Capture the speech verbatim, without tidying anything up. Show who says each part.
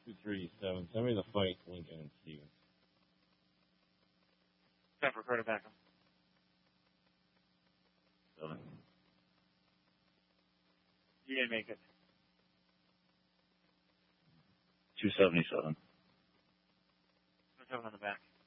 Speaker 1: two thirty-seven. Send me the fight, Lincoln and Stevens.
Speaker 2: Time for Carter Beckham.
Speaker 3: Seven.
Speaker 2: You didn't make it.
Speaker 3: two seventy-seven.
Speaker 2: Seven on the back.